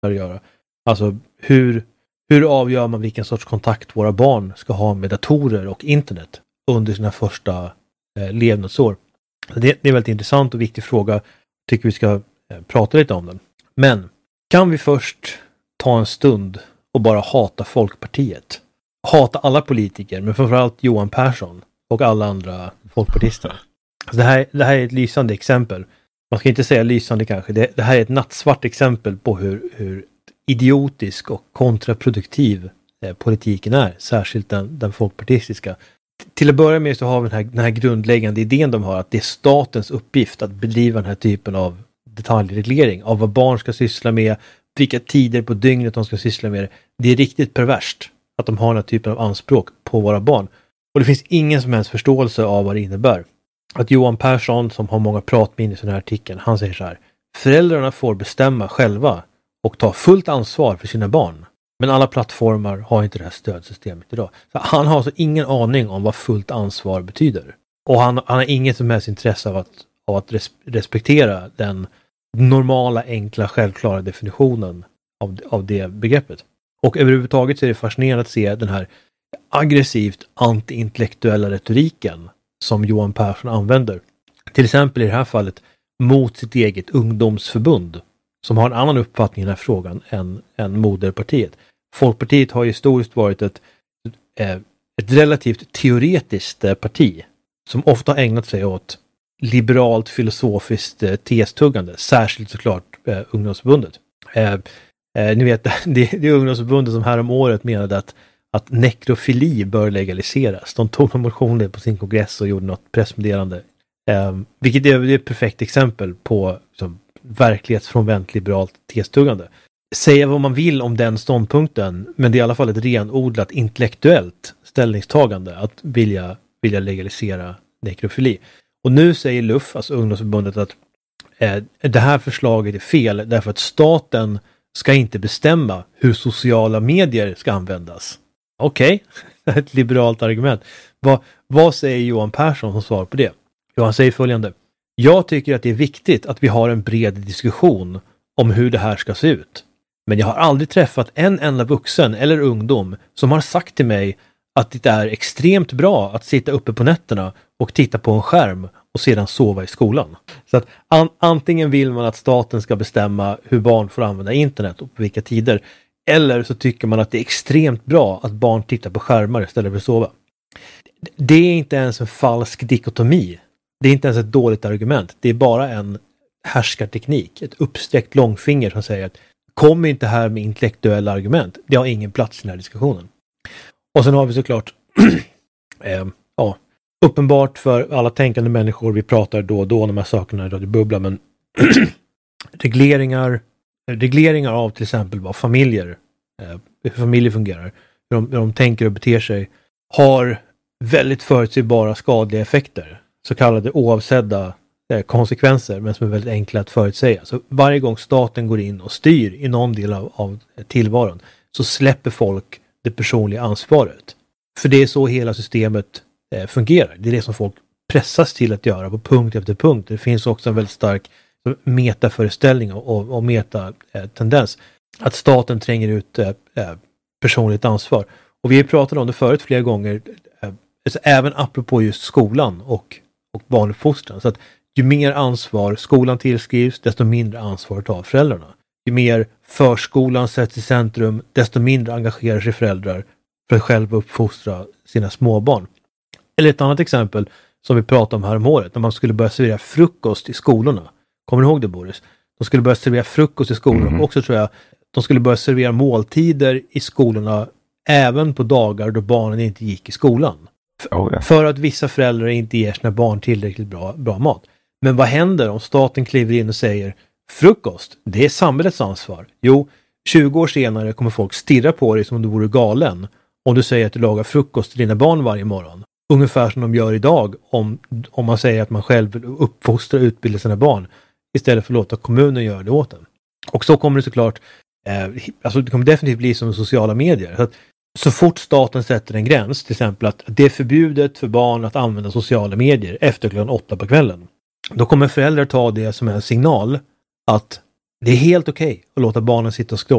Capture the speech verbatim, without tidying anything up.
att göra. Alltså hur, hur avgör man vilken sorts kontakt våra barn ska ha med datorer och internet under sina första eh, levnadsår. Det, det är en väldigt intressant och viktig fråga. Tycker vi ska eh, prata lite om den. Men kan vi först ta en stund och bara hata Folkpartiet? Hata alla politiker, men framförallt Johan Persson och alla andra folkpartister. Alltså det, här, det här är ett lysande exempel. Man ska inte säga lysande kanske. Det, det här är ett nattsvart exempel på hur, hur idiotisk och kontraproduktiv eh, politiken är. Särskilt den, den folkpartistiska. Till att börja med så har vi den här, den här grundläggande idén de har, att det är statens uppgift att bedriva den här typen av detaljreglering av vad barn ska syssla med, vilka tider på dygnet de ska syssla med. Det är riktigt perverst att de har den här typen av anspråk på våra barn. Och det finns ingen som helst förståelse av vad det innebär. Att Johan Persson, som har många pratmin i den här artikeln, han säger så här: föräldrarna får bestämma själva och ta fullt ansvar för sina barn. Men alla plattformar har inte det här stödsystemet idag. Så han har alltså ingen aning om vad fullt ansvar betyder. Och han, han har inget som helst intresse av att, av att res, respektera den normala, enkla, självklara definitionen av, av det begreppet. Och överhuvudtaget så är det fascinerande att se den här aggressivt antiintellektuella retoriken som Johan Persson använder. Till exempel i det här fallet mot sitt eget ungdomsförbund, som har en annan uppfattning i den här frågan än, än moderpartiet. Folkpartiet har historiskt varit ett, ett relativt teoretiskt parti som ofta har ägnat sig åt liberalt filosofiskt testuggande, särskilt såklart eh, ungdomsförbundet. Eh, eh, ni vet, det, det är ungdomsförbundet som här om året menade att, att nekrofili bör legaliseras. De tog en motion på sin kongress och gjorde något pressmeddelande. Eh, vilket är, det är ett perfekt exempel på liksom, verklighetsfrånvänt liberalt testuggande. Säga vad man vill om den ståndpunkten, men det är i alla fall ett renodlat intellektuellt ställningstagande att vilja, vilja legalisera nekrofili. Och nu säger L U F, alltså ungdomsförbundet, att eh, det här förslaget är fel därför att staten ska inte bestämma hur sociala medier ska användas. Okej, okay. Ett liberalt argument. Va, vad säger Johan Persson som svar på det? Jo, han säger följande: jag tycker att det är viktigt att vi har en bred diskussion om hur det här ska se ut. Men jag har aldrig träffat en enda vuxen eller ungdom som har sagt till mig att det är extremt bra att sitta uppe på nätterna och titta på en skärm och sedan sova i skolan. Så att an- antingen vill man att staten ska bestämma hur barn får använda internet och på vilka tider, eller så tycker man att det är extremt bra att barn tittar på skärmar istället för att sova. Det är inte ens en falsk dikotomi. Det är inte ens ett dåligt argument. Det är bara en härskarteknik, ett uppsträckt långfinger som säger att kom inte här med intellektuella argument. Det har ingen plats i den här diskussionen. Och sen har vi såklart eh, ja, uppenbart för alla tänkande människor, vi pratar då och då om de här sakerna i Radio Bubbla, men regleringar regleringar av till exempel vad familjer eh, hur familjer fungerar, hur de, hur de tänker och beter sig, har väldigt förutsägbara skadliga effekter, så kallade oavsedda eh, konsekvenser, men som är väldigt enkla att förutsäga. Så varje gång staten går in och styr i någon del av, av tillvaron, så släpper folk det personliga ansvaret. För det är så hela systemet eh, fungerar. Det är det som folk pressas till att göra på punkt efter punkt. Det finns också en väldigt stark metaföreställning och, och, och metatendens. Att staten tränger ut eh, personligt ansvar. Och vi har pratat om det förut flera gånger. Eh, alltså även apropå just skolan och, och barnuppfostran. Så att ju mer ansvar skolan tillskrivs, desto mindre ansvar tar föräldrarna. Ju mer förskolan sätts i centrum, desto mindre engagerar sig föräldrar för att själva uppfostra sina småbarn. Eller ett annat exempel som vi pratade om här om året, när man skulle börja servera frukost i skolorna. Kommer du ihåg det, Boris? De skulle börja servera frukost i skolorna. Mm. Och också tror jag, de skulle börja servera måltider i skolorna även på dagar då barnen inte gick i skolan. Oh, ja. För att vissa föräldrar inte ger sina barn tillräckligt bra, bra mat. Men vad händer om staten kliver in och säger frukost, det är samhällets ansvar? Jo, tjugo år senare kommer folk stirra på dig som om du vore galen om du säger att du lagar frukost till dina barn varje morgon. Ungefär som de gör idag om, om man säger att man själv uppfostrar och utbildar sina barn istället för att låta kommunen göra det åt en. Och så kommer det såklart, eh, alltså det kommer definitivt bli som sociala medier. Så, att så fort staten sätter en gräns, till exempel att det är förbjudet för barn att använda sociala medier efter klockan åtta på kvällen, då kommer föräldrar ta det som en signal att Det är helt okej okay att låta barnen sitta och scrolla